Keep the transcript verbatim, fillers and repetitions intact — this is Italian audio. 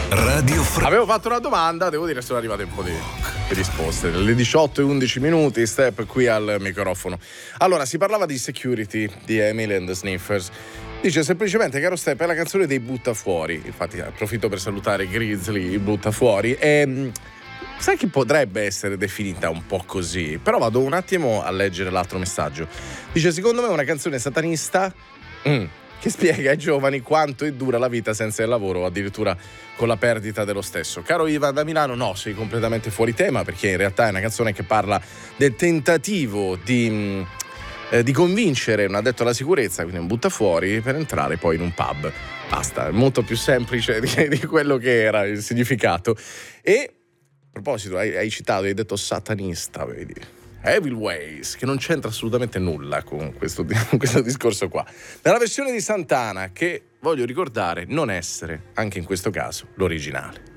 Radio Fre- Avevo fatto una domanda, devo dire sono arrivate un po' di risposte. Le diciotto e undici minuti, Step qui al microfono. Allora, si parlava di Security di Emily and the Sniffers. Dice semplicemente, caro Step, è la canzone dei Buttafuori. Infatti approfitto per salutare Grizzly, Buttafuori. E sai che potrebbe essere definita un po' così, però vado un attimo a leggere l'altro messaggio. Dice, secondo me è una canzone satanista mm, che spiega ai giovani quanto è dura la vita senza il lavoro, addirittura con la perdita dello stesso. Caro Ivan da Milano, no, sei completamente fuori tema, perché in realtà è una canzone che parla del tentativo di, eh, di convincere un addetto alla sicurezza, quindi un buttafuori, per entrare poi in un pub. Basta, è molto più semplice di, di quello che era il significato. E a proposito, hai, hai citato, hai detto satanista, vedi? Evil Ways, che non c'entra assolutamente nulla con questo, con questo discorso qua. Nella versione di Santana, che voglio ricordare non essere, anche in questo caso, l'originale.